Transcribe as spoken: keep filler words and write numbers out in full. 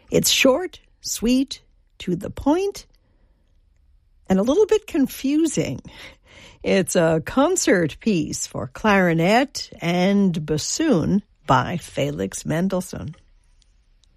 It's short, sweet, to the point, and a little bit confusing. It's a concert piece for clarinet and bassoon by Felix Mendelssohn.